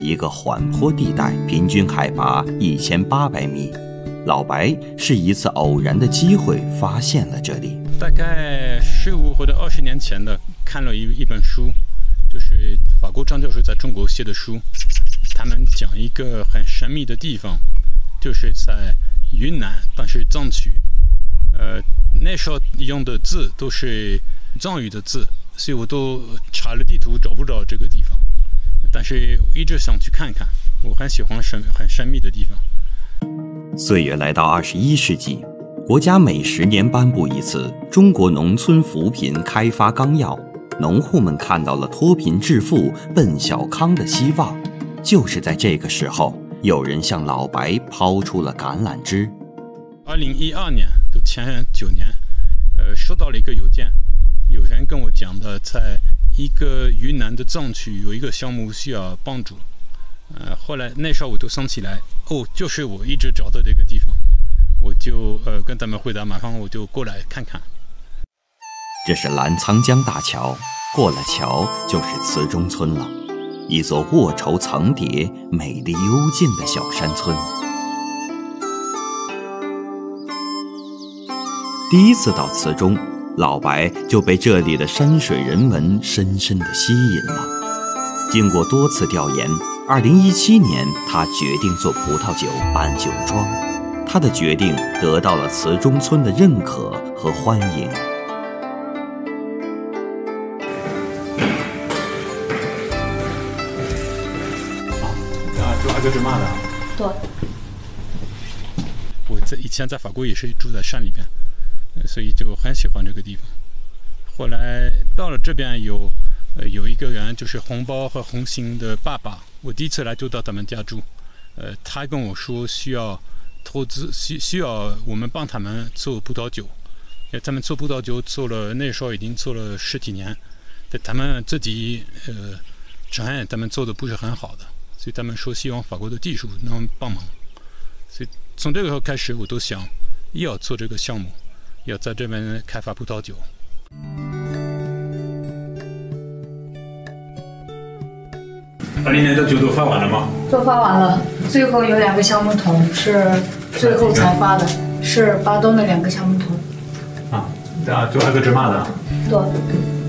一个缓坡地带，平均海拔1800米。老白是一次偶然的机会发现了这里。 大概15或者20年前的看了一本书，就是法国张教授在中国写的书，他们讲一个很神秘的地方，就是在云南，但是藏区。那时候用的字都是藏语的字，所以我都查了地图找不着这个地方，但是我一直想去看看，我很喜欢很神秘的地方。 岁月来到21世纪，国家每10年颁布一次《中国农村扶贫开发纲要》，农户们看到了脱贫致富、奔小康的希望。就是在这个时候，有人向老白抛出了橄榄枝。 2012年，就前9年，收到了一个邮件，有人跟我讲的，在一个云南的藏区有一个项目需要帮助。后来那时候我就想起来，就是我一直找的这个地方，我就跟他们回答，马上我就过来看看。 这是澜沧江大桥，过了桥就是慈中村了，一座卧绸层叠、美丽幽静的小山村。第一次到慈中，老白就被这里的山水人文深深地吸引了。经过多次调研，2017年他决定做葡萄酒办酒庄。他的决定得到了慈中村的认可和欢迎。 住阿哥芝麻的。 对。 我以前在法国也是住在山里边，所以就很喜欢这个地方。后来到了这边有一个人，就是红包和红星的爸爸，我第一次来就到他们家住。他跟我说需要投资，需要我们帮他们做葡萄酒。他们做葡萄酒做了，那时候已经做了10几年，但他们自己承认他们做的不是很好的，所以他们说希望法国的技术能帮忙。所以从这个时候开始，我都想要做这个项目，要在这边开发葡萄酒。 20年的酒都发完了吗？ 都发完了，最后有2个橡木桶是最后才发的，是巴东的2个橡木桶。 就阿哥芝麻的。 对。